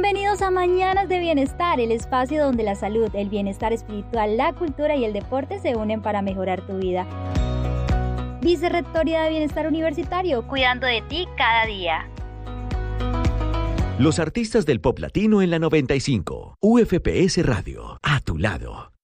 Bienvenidos a Mañanas de Bienestar, el espacio donde la salud, el bienestar espiritual, la cultura y el deporte se unen para mejorar tu vida. Vicerrectoría de Bienestar Universitario, cuidando de ti cada día. Los artistas del pop latino en la 95. UFPS Radio, a tu lado.